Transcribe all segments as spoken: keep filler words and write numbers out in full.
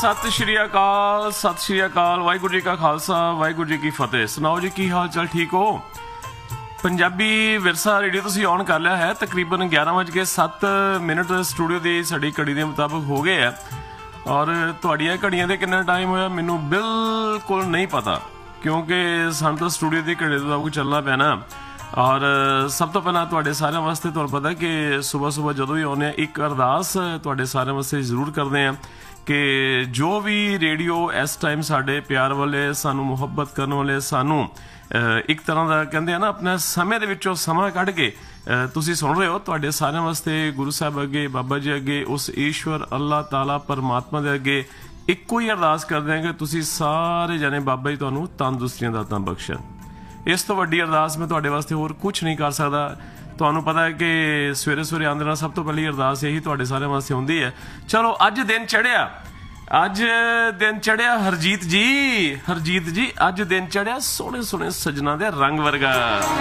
सत श्री अकाल, सत श्री अकाल, वाहिगुरू जी का खालसा, वाहिगुरू जी की फतेह। सुनाओ जी, की हाल चाल, ठीक हो? पंजाबी विरसा रेडियो तुसीं ऑन कर लिया है। तकरीबन ग्यारह बज के सत्त मिनट स्टूडियो की साड़ी घड़ी के मुताबिक हो गए है और तुहाड़ियां घड़ियां दे कितना टाइम होया मैनू बिल्कुल नहीं पता, क्योंकि सानूं तो स्टूडियो की घड़ी के मुताबिक चलना पैना। और सब तो पहला तुहाडे सारिਆਂ वास्ते तुहानूं पता कि सुबह सुबह जदों भी आउने एक अरदास तुहाडे सारिਆਂ वास्ते जरूर करते हैं कि जो भी रेडियो इस टाइम साडे प्यार वाले सानू मुहब्बत करने वाले सानू एक तरह का कहते हैं ना अपने समय दे विचों समा कढ़ के तुसीं सुन रहे हो, तुहाडे सारिਆਂ वास्ते गुरु साहब अगे, बाबा जी अगे, उस ईश्वर अल्लाह ताला परमात्मा दे अगे इक्को ही अरदास करदे हैं कि तुसीं सारे जने बाबा जी तुहानूं तंदुरुस्तियां दातां बख्शण। इस तो वड्डी अरदास मैं तुहाडे वास्ते होर कुछ नहीं कर सकदा। तुहानूं पता है कि सवेरे सवेरे आंदे नाल सब तो पहली अरदास यही तुहाडे सारिਆਂ वास्ते हुंदी है। चलो अज दिन चढ़िया, अज दिन चढ़िया हरजीत जी, हरजीत जी अज दिन चढ़िया सोहणे सोहणे सजना दे रंग वर्गा।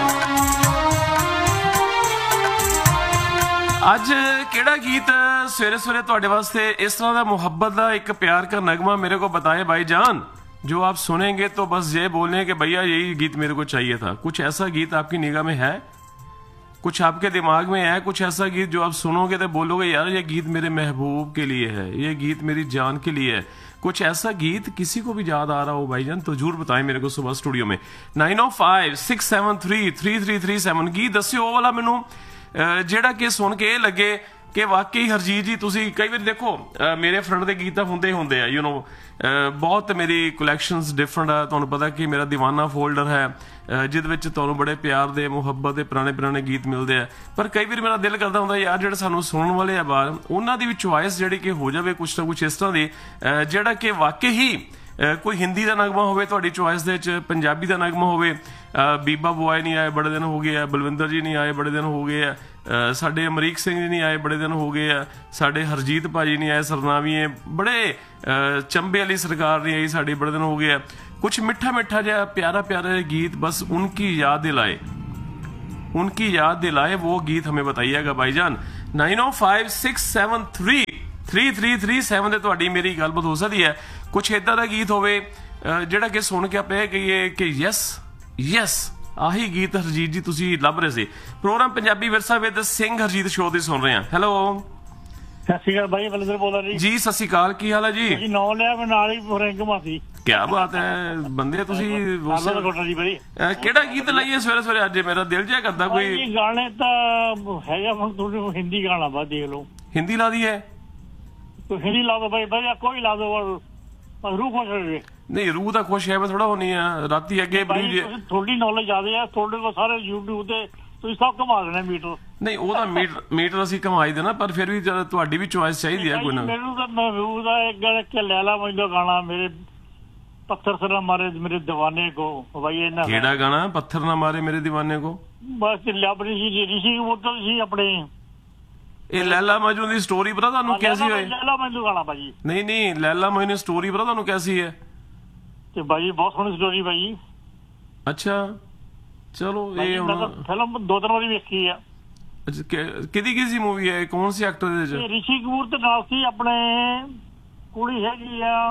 अज केड़ा गीत सवेरे सवेरे तुहाडे वास्ते इस तरह का मुहब्बत का एक प्यार का नगमा मेरे को बताए भाईजान, जो आप सुनेंगे तो बस ये बोलें कि भैया यही गीत मेरे को चाहिए था। कुछ ऐसा गीत आपकी निगाह में है, कुछ आपके दिमाग में है, कुछ ऐसा गीत जो आप सुनोगे तो बोलोगे यार ये गीत मेरे महबूब के लिए है, ये गीत मेरी जान के लिए है। कुछ ऐसा गीत किसी को भी याद आ रहा हो भाईजान तो जरूर बताएं मेरे को सुबह स्टूडियो में नाइन ओ five six seven three three three three seven. गीत दस्यो वो वाला मैनू जेड़ा कि सुन के लगे कि वाकई हरजीत जी तुसी कई बार देखो मेरे फ्रेंड के गीत होंदे होंदे यू नो बहुत मेरी कलैक्शनस डिफरेंट है। तुहानूं पता कि मेरा दीवाना फोल्डर है जिहदे विच तुहानूं बड़े प्यार दे मुहब्बत दे पुराने पुराने गीत मिलते हैं। पर कई बार मेरा दिल करता हुंदा यार जिहड़े सानूं सुनन वाले आ बाहर उन्हां दी भी चॉइस जिहड़ी कि हो जावे कुछ ना कुछ इस तरह दी जिहड़ा कि वाकई ही कोई हिंदी का नगमा होवे तुहाडी चॉइस दे विच, पंजाबी का नगमा होवे। बीबा बुआए नहीं आए बड़े दिन हो गए, बलविंदर जी नहीं आए बड़े दिन हो गए है, साडे अमरीक सिंह जी नहीं आए बड़े दिन हो गए है, साडे हरजीत भाजी नहीं आए सरनावीए, बड़े चंबे वाली सरकार नहीं आई साडी बड़े दिन हो गए है। कुछ मिठा मिठा जहा प्यारा प्यारा गीत बस उनकी याद दिलाए, उनकी याद दिलाए वो गीत हमें बताइएगा भाईजान। नाइन ओ five six seven three three three three seven ते तुहाडी मेरी गलबात हो सकती है। कुछ इदां दा गीत होवे जिहड़ा कि सुन के आप कहिए कि यस यस आही गीत हरजीत जी तुसी लभ रहे सी। Programme Punjabi Virsa with Singh Harjeet show ते सुन रहे हैं। हेलो सत श्री अकाल भाई, बलविंदर बोल रहा जी। सत श्री अकाल, की हाल है जी? जी नौ लिया मैं नाल ही रैंक मासी। क्या बात है बंदे तुसी जी भाई केड़ा गीत लाइए सवेरे सवेरे अज? मेरा दिल जिहा करदा कोई गाने तां हैगा हुण तुहाडे हिंदी गाना बा देख लो। हिंदी ला दी है तो हिंदी ला दो भाई, भैया कोई ला दो और रूह खुश रहे। नहीं रूह तो खुश है मैं थोड़ा होनी है राती अगे थोड़ी नॉलेज ज्यादा है थोड़े को सारे यूट्यूब ते ਤੁਸੀਂ ਸਭ ਕਮਾ ਲੈਣਾ ਮੀਟਰ। ਨਹੀਂ ਉਹਦਾ ਮੀਟਰ ਮੀਟਰ ਅਸੀਂ ਕਮਾਈ ਦੇਣਾ, ਪਰ ਫਿਰ ਵੀ ਤੁਹਾਡੀ ਵੀ ਚੋਇਸ ਚਾਹੀਦੀ ਹੈ ਕੋਈ ਨਾ। ਮੈਨੂੰ ਤਾਂ ਮਹਿਬੂਬ ਦਾ ਇੱਕ ਗੱਲ ਕਿ ਲੈਲਾ ਮੈਨੂੰ ਗਾਣਾ ਮੇਰੇ ਪੱਥਰ ਸੇ ਨਾ ਮਾਰੇ ਮੇਰੇ دیਵਾਨੇ ਕੋ ਭਾਈ ਇਹਨਾਂ ਕਿਹੜਾ ਗਾਣਾ? ਪੱਥਰ ਨਾ ਮਾਰੇ ਮੇਰੇ دیਵਾਨੇ ਕੋ। ਬਸ ਲੱਭਣੀ ਸੀ ਰਿਸ਼ੀ ਕਪੂਰ ਸੀ ਆਪਣੇ। ਇਹ ਲੈਲਾ ਮਜਨੂ ਦੀ ਸਟੋਰੀ ਪਤਾ ਤੁਹਾਨੂੰ ਕੈਸੀ ਹੋਈ? ਲੈਲਾ ਮਜਨੂ ਗਾਣਾ ਭਾਜੀ। ਨਹੀਂ ਨਹੀਂ ਲੈਲਾ ਮਜਨੂ ਦੀ ਸਟੋਰੀ ਪਤਾ ਤੁਹਾਨੂੰ ਕੈਸੀ ਹੈ? ਤੇ ਭਾਜੀ ਬਹੁਤ ਸੋਹਣੀ ਸਟੋਰੀ ਭਾਜੀ। ਅੱਛਾ चलो ये फिल्म दो तीन बारी देखी है। अच्छा किदी की सी मूवी है, कौन सी एक्टर दे? ऋषि कपूर ते नाल सी अपने कुड़ी हैगी आ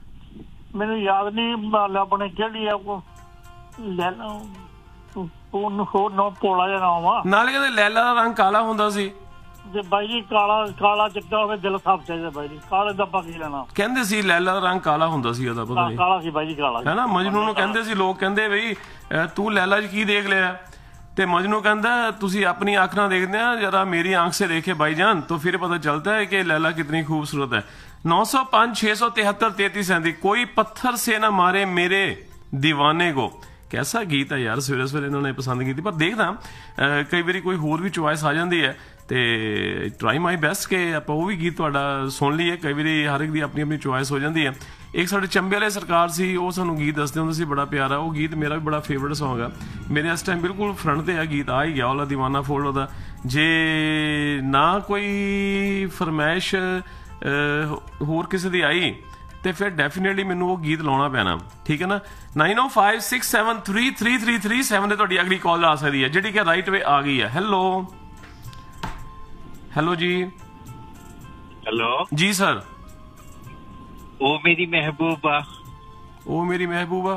मैनू याद नहीं अपने केड़ी है को लैला ओन होर नो पोला जा नाम आ नाले कहंदे लैला दा रंग काला हुंदा सी जे भाई जी काला काला चिट्टा होवे दिल साफ चाहिए भाई जी काले दा पा की लेना कहंदे सी लैला दा रंग काला हुंदा सी ओदा पता नहीं काला सी भाई जी काला है ना। मजनू नूं कहंदे सी लोग कहंदे बई तू लैला च की देख लिया ते मजनू कहंदा तुसी अपनी आंख ना देखदे आ जरा मेरी आंख से देखे भाईजान तो फिर पता चलता है कि लैला कितनी खूबसूरत है। नौ सौ पांच छह सौ तिहत्तर तैतीस सैंतीस कोई पत्थर से ना मारे मेरे दीवाने को। कैसा गीत है यार सवेरे सवेरे इन्होंने पसंद की। पर देखदा कई बारी कोई होर भी चॉइस आ जाती है तो ट्राई माई बेस्ट कि आप वो भी गीत तुहाडा सुन लीए। कई बार हर एक की अपनी अपनी चॉइस हो जाती है। एक साडे चंबे वाले सरकार सी वो सानू गीत दसदे हुंदे सी बड़ा प्यारा, वो गीत मेरा भी बड़ा फेवरेट सॉन्ग है। मेरे इस टाइम बिल्कुल फ्रंट ते है गीत आ ही गया वाला दीवाना फोल्ड दा। जे ना कोई फरमाइश होर किसी दी आई तो फिर डेफिनेटली मैनू वो गीत लाना पैना, ठीक है ना। नाइन ओ five six seven three three three three seven ते तुहाडी अगली कॉल आ सकती है जिहड़ी कि राइट वे आ गई है। हेलो हेलो जी। हेलो जी सर ओ मेरी महबूबा। ओ मेरी महबूबा,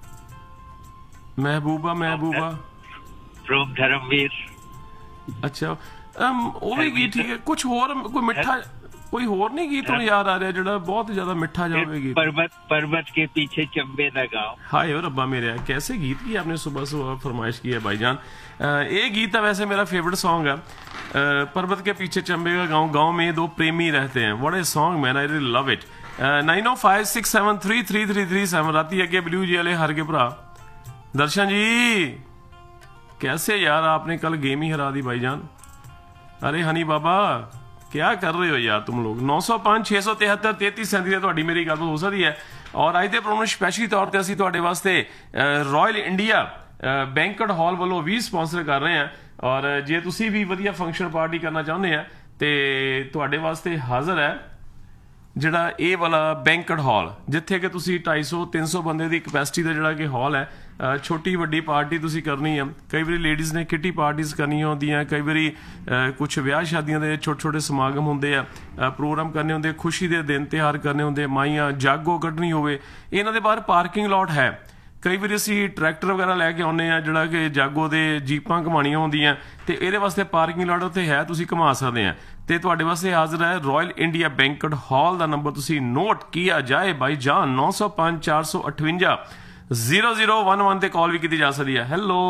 महबूबा महबूबा फ्रॉम धर्मवीर। अच्छा um, ਉਹ ਵੀ ਗੀਤ ਠੀਕ ਹੈ। ਕੁਝ ਹੋਰ ਕੋਈ ਮਿੱਠਾ ਕੋਈ ਹੋਰ नहीं गीत ਤੁਹਾਨੂੰ याद आ रहा ਜਿਹੜਾ बहुत ज्यादा मिठा जावे गीत? पर्वत पर्वत के पीछे चंबे का गाँव। हाय और रब्बा मेरे, कैसे गीत की आपने सुबह सुबह फरमाइश की है भाईजान। ये गीत है वैसे मेरा फेवरेट सॉन्ग है, पर्वत के पीछे चंबे का गाँव, गाँव में दो प्रेमी रहते हैं। What a song man, I really love it. Nine O five six seven three three three three seven राती अगे ब्लू जी वाले हर के भरा। दर्शन जी कैसे यार, आपने कल गेम ही हरा दी भाईजान। अरे हनी बाबा क्या कर रहे हो यार तुम लोग। नौ सौ पांच छे सौ तिहत्तर तेतीस सैंती है ਤੁਹਾਡੀ ਮੇਰੀ ਗੱਲ ਹੋ ਸਕਦੀ ਹੈ। ਔਰ ਅੱਜ ਦੇ ਪ੍ਰੋਗਰਾਮ ਸਪੈਸ਼ਲੀ ਤੌਰ ਤੇ ਅਸੀਂ ਤੁਹਾਡੇ ਵਾਸਤੇ ਰਾਇਲ ਇੰਡੀਆ ਬੈਂਕਟ ਹਾਲ ਵੱਲੋਂ ਵੀ ਸਪਾਂਸਰ ਕਰ ਰਹੇ ਹਾਂ। ਔਰ ਜੇ ਤੁਸੀਂ ਵੀ ਵਧੀਆ ਫੰਕਸ਼ਨ ਪਾਰਟੀ ਕਰਨਾ ਚਾਹੁੰਦੇ ਆ ਤੇ ਤੁਹਾਡੇ ਵਾਸਤੇ ਹਾਜ਼ਰ ਹੈ ਜਿਹੜਾ ਇਹ ਵਾਲਾ ਬੈਂਕਟ ਹਾਲ, ਜਿੱਥੇ ਕਿ ਤੁਸੀਂ ਢਾਈ ਸੌ ਤਿੰਨ ਸੌ ਬੰਦੇ ਦੀ ਕਪੈਸਿਟੀ ਦਾ ਜਿਹੜਾ ਕਿ ਹਾਲ ਹੈ। ਛੋਟੀ ਵੱਡੀ ਪਾਰਟੀ ਤੁਸੀਂ ਕਰਨੀ ਆ, ਕਈ ਵਾਰੀ ਲੇਡੀਜ਼ ਨੇ ਕਿੱਟੀ ਪਾਰਟੀਆਂ ਕਰਨੀਆਂ ਹੁੰਦੀਆਂ, ਕਈ ਵਾਰੀ ਕੁਝ ਵਿਆਹ ਸ਼ਾਦੀਆਂ ਦੇ ਛੋਟੇ ਛੋਟੇ ਸਮਾਗਮ ਹੁੰਦੇ ਆ, ਪ੍ਰੋਗਰਾਮ ਕਰਨੇ ਹੁੰਦੇ, ਖੁਸ਼ੀ ਦੇ ਦਿਨ ਤਿਉਹਾਰ ਕਰਨੇ ਹੁੰਦੇ, ਮਾਈਆਂ ਜਾਗੋ ਕੱਢਣੀ ਹੋਵੇ, ਇਹਨਾਂ ਦੇ ਬਾਹਰ ਪਾਰਕਿੰਗ ਲੋਟ ਹੈ। ਕਈ ਵਾਰੀ ਅਸੀਂ ਟਰੈਕਟਰ ਵਗੈਰਾ ਲੈ ਕੇ ਆਉਂਦੇ ਆ ਜਿਹੜਾ ਕਿ ਜਾਗੋ ਦੇ ਜੀਪਾਂ ਘੁਮਾਉਣੀਆਂ ਹੁੰਦੀਆਂ, ਤੇ ਇਹਦੇ ਵਾਸਤੇ ਪਾਰਕਿੰਗ ਲੋਟ ਉੱਥੇ ਹੈ, ਤੁਸੀਂ ਘੁਮਾ ਸਕਦੇ ਆ। ਤੇ ਤੁਹਾਡੇ ਵਾਸਤੇ ਹਾਜ਼ਰ ਹੈ ਰਾਇਲ ਇੰਡੀਆ ਬੈਂਕਟ ਹਾਲ ਦਾ ਨੰਬਰ ਤੁਸੀਂ ਨੋਟ ਕੀਤਾ ਜਾਏ ਬਾਈ ਜਾਨ, ਨੌ ਸੌ ਪੰਜ ਚਾਰ ਸੌ ਅਠਵੰਜਾ ਜ਼ੀਰੋ ਜ਼ੀਰੋ ਇੱਕ ਇੱਕ ਤੇ ਕਾਲ ਵੀ ਕੀਤੀ ਜਾ ਸਕਦੀ ਹੈ। ਹੈਲੋ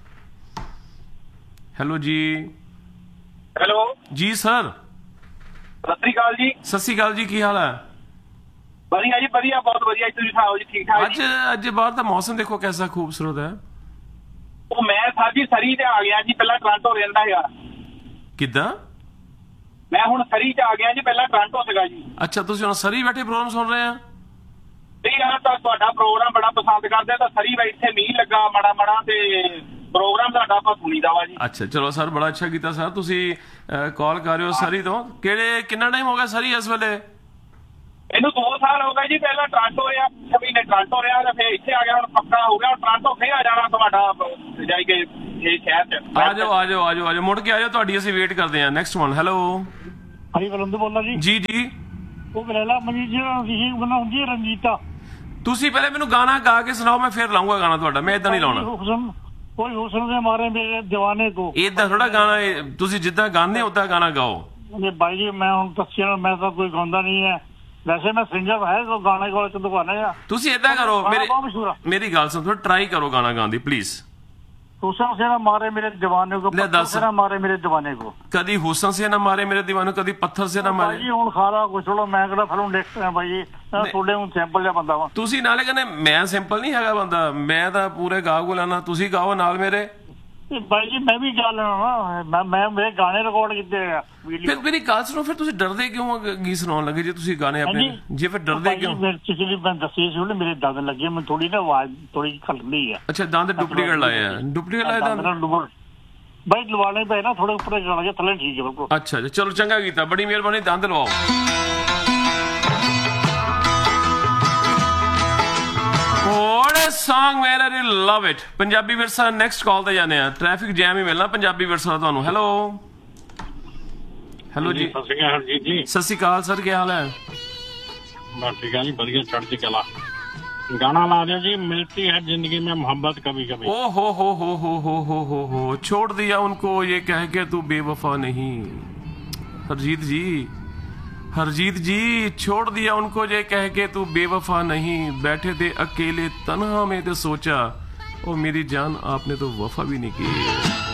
ਹੈਲੋ ਜੀ। ਹੈਲੋ ਜੀ ਸਰ। ਸਤਿ ਸ੍ਰੀ ਅਕਾਲ ਜੀ। ਸਤਿ ਸ੍ਰੀ ਅਕਾਲ ਜੀ, ਕੀ ਹਾਲ ਹੈ? ਵਧੀਆ ਜੀ ਵਧੀਆ, ਬਹੁਤ ਵਧੀਆ। ਤੁਸੀਂ ਸੁਣਾਓ ਜੀ, ਠੀਕ ਠਾਕ? ਅੱਜ ਅੱਜ ਬਾਹਰ ਦਾ ਮੌਸਮ ਦੇਖੋ कैसा खूबसूरत है। ਉਹ ਮੈਂ ਸਰ ਜੀ ਸਰੀ ਤੇ ਆ ਗਿਆ ਜੀ, ਪਹਿਲਾਂ ਟੋਰਾਂਟੋ ਰਹਿੰਦਾ ਹੈਗਾ। ਕਿੱਦਾਂ? ਮੈਂ ਹੁਣ ਸਰੀ ਚ ਆ ਗਿਆ ਜੀ, ਪਹਿਲਾਂ ਟੋਰਾਂਟੋ ਸੀਗਾ ਜੀ। ਅੱਛਾ ਤੁਸੀਂ ਹੁਣ ਸਰੀ ਬੈਠੇ ਪ੍ਰੋਗਰਾਮ ਸੁਣ ਰਹੇ ਆ? ਤੇ ਯਾਰ ਤਾਂ ਤੁਹਾਡਾ ਪ੍ਰੋਗਰਾਮ ਬੜਾ ਪਸੰਦ ਕਰਦੇ ਤਾਂ ਸਰੀ ਵਾ ਇੱਥੇ ਮੀਂਹ ਲੱਗਾ ਮਾੜਾ ਮਾੜਾ ਤੇ ਪ੍ਰੋਗਰਾਮ ਤੁਹਾਡਾ ਆਪਾਂ ਸੁਣੀਦਾ ਵਾ ਜੀ। ਅੱਛਾ ਚਲੋ ਸਰ, ਬੜਾ ਅੱਛਾ ਕੀਤਾ ਸਰ, ਤੁਸੀਂ ਕਾਲ ਕਰ ਰਹੇ ਹੋ ਸਰੀ ਤੋਂ। ਕਿਹੜੇ ਕਿੰਨਾ ਟਾਈਮ ਹੋ ਗਿਆ ਸਰੀ ਇਸ ਵੇਲੇ? ਇਹਨੂੰ ਦੋ ਸਾਲ ਹੋ ਗਏ ਜੀ, ਪਹਿਲਾਂ ਟੋਰਾਂਟੋ ਰਿਹਾ, ਛੇ ਮਹੀਨੇ ਟੋਰਾਂਟੋ ਰਿਹਾ ਤੇ ਫਿਰ ਇੱਥੇ ਆ ਗਿਆ, ਹੁਣ ਪੱਕਾ ਹੋ ਗਿਆ। ਹੁਣ ਟੋਰਾਂਟੋ ਫੇਰ ਆ ਜਾਣਾ ਤੁਹਾਡਾ ਜਾਈ ਕੇ ਇਹ ਸ਼ਹਿਰ ਚ। ਆ ਜਾਓ ਆ ਜਾਓ ਆ ਜਾਓ ਆ ਜਾਓ, ਮੁੜ ਕੇ ਆ ਜਾਓ, ਤੁਹਾਡੀ ਅਸੀਂ ਵੇਟ ਕਰਦੇ ਹਾਂ। Next one. ਹੈਲੋ ਹਰੀ ਬਲੰਦ ਬੋਲਦਾ ਜੀ। ਜੀ ਜੀ। ਉਹ ਬਰੇਲਾ ਮਨੀ ਜਿਹੜਾ ਸੀ ਬਣਾਉਂਦੀ ਰੰਜੀਤਾ। ਤੁਸੀਂ ਪਹਿਲੇ ਮੈਨੂੰ ਗਾਣਾ ਗਾ ਕੇ ਸੁਣਾਓ, ਮੈਂ ਫਿਰ ਲਾਉਂਗਾ ਗਾਣਾ ਤੁਹਾਡਾ, ਮੈਂ ਇਦਾਂ ਨਹੀਂ ਲਾਉਣਾ। ਹੁਸਨ ਕੋਈ ਹੁਸਨ ਦੇ ਮਾਰੇ ਮੇਰੇ ਦੀਵਾਨੇ ਕੋ। ਇਦਾਂ ਥੋੜਾ ਗਾਣਾ, ਤੁਸੀਂ ਜਿੱਦਾਂ ਗਾਉਂਦੇ ਉਦਾਂ ਗਾਣਾ ਗਾਓ। ਇਹ ਬਾਈ ਜੀ ਮੈਂ ਹੁਣ ਦੱਸਿਆ, ਮੈਂ ਤਾਂ ਕੋਈ ਗਾਉਂਦਾ ਨਹੀਂ ਹੈ, ਵੈਸੇ ਮੈਂ ਸਿੰਗਰ ਹੈ, ਕੋਈ ਗਾਣੇ ਕੋਲ ਚ ਦੁਕਾਨੇ ਆ। ਤੁਸੀਂ ਏਦਾਂ ਕਰੋ, ਮੇਰੇ ਮੇਰੀ ਗੱਲ ਸੁਣੋ, ਟਰਾਈ ਕਰੋ ਗਾਣਾ ਗਾਉਣ ਦੀ ਪਲੀਜ਼। ਹੁਸਨ ਸੇ ਨਾ ਮਾਰੇ ਮੇਰੇ ਦੀਵਾਨੇ ਕੋ, ਪੱਥਰ ਸੇ ਨਾ ਮਾਰੇ ਮੇਰੇ ਦੀਵਾਨੇ ਕੋ। ਕਦੀ ਹੁਸਨ ਸੇ ਨਾ ਮਾਰੇ ਮੇਰੇ ਦੀਵਾਨੇ, ਕਦੀ ਪੱਥਰ ਸੇ ਨਾ ਮਾਰੇ। ਜੀ ਹੁਣ ਖਾਰਾ ਕੁਛ ਚਲੋ, ਮੈਂ ਕਿਹੜਾ ਫਿਲਮ ਦੇਖਦਾ ਬਾਈ ਜੀ, ਤੁਹਾਡੇ ਹੁਣ ਸਿੰਪਲ ਜਿਹਾ ਬੰਦਾ ਵਾ। ਤੁਸੀਂ ਨਾਲੇ ਕਹਿੰਦੇ ਮੈਂ ਸਿੰਪਲ ਨਹੀਂ ਹੈਗਾ ਬੰਦਾ, ਮੈਂ ਤਾਂ ਪੂਰੇ ਗਾ ਗੋ ਲੈਣਾ, ਤੁਸੀਂ ਗਾਓ ਨਾਲ ਮੇਰੇ। ਬਾਈ ਜੀ ਮੈਂ ਵੀ ਗਾ ਲੈਣਾ, ਮੈਂ ਮੈਂ ਮੇਰੇ ਗਾਣੇ ਰਿਕਾਰਡ ਕੀਤੇ ਆ। ਫਿਰ ਮੇਰੀ ਗੱਲ ਸੁਣੋ, ਫਿਰ ਤੁਸੀਂ ਡਰਦੇ ਕਿਉਂ ਗੀਤ ਸੁਣਾਉਣ ਲੱਗੇ ਜੇ ਤੁਸੀਂ ਗਾਣੇ ਆਪਣੇ, ਜੇ ਫਿਰ ਡਰਦੇ ਕਿਉਂ? ਪਿਛਲੀ ਮੈਂ ਦੱਸੀ ਸੀ ਉਹਨੇ ਮੇਰੇ ਦੰਦ ਲੱਗੇ, ਮੈਨੂੰ ਥੋੜੀ ਨਾ ਆਵਾਜ਼ ਥੋੜੀ ਖਲਦੀ ਆ। ਅੱਛਾ ਦੰਦ ਡੁਪਲੀਕੇਟ ਲਾਏ ਆ? ਡੁਪਲੀਕੇਟ ਲਾਏ ਦੰਦ ਬਾਈ ਲਵਾਣੇ ਪਏ ਨਾ, ਥੋੜੇ ਉੱਪਰ ਜਾਣਾ ਜਾਂ ਥੱਲੇ ਠੀਕ ਹੈ ਬਿਲਕੁਲ। ਅੱਛਾ ਚਲੋ ਚੰਗਾ ਕੀਤਾ, ਬੜੀ ਮਿਹਰਬਾਨੀ, ਦੰਦ ਲਵਾਓ। What a song man, I really love it। Punjabi ਵਿਰਸਾ ਨੈਕਸਟ ਕਾਲ ਤੇ ਜਾਂਦੇ ਆ, ਟ੍ਰੈਫਿਕ ਜੈਮ ਹੀ ਮਿਲਣਾ ਪੰਜਾਬੀ ਵਿਰਸਾ ਤੁਹਾਨੂੰ। ਹੈਲੋ ਹੈਲੋ ਜੀ। ਸਤਿ ਸ਼੍ਰੀ ਅਕਾਲ ਹਰਜੀਤ ਜੀ। ਸਤਿ ਸ਼੍ਰੀ ਅਕਾਲ ਸਰ, ਕੀ ਹਾਲ ਹੈ? ਬਸ ਠੀਕ ਹੈ ਜੀ, ਵਧੀਆ, ਚੜ੍ਹਦੀ ਕਲਾ। गाना ला दिया जी, मिलती है जिंदगी में मोहब्बत कभी कभी। ओ हो हो हो हो हो हो हो हो छोड़ दिया उनको ये कह के तू बेवफा नहीं। हरजीत जी, हरजीत जी, छोड़ दिया उनको ये कह के तू बेवफा नहीं। बैठे थे अकेले तन्हा में तो सोचा, ओ मेरी जान आपने तो वफा भी नहीं की।